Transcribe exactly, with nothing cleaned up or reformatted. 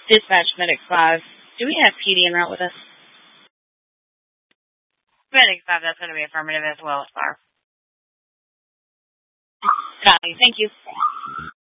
Dispatch Medic five. Do we have P D en route with us? Medic five, that's going to be affirmative as well, sir. Copy. Thank you.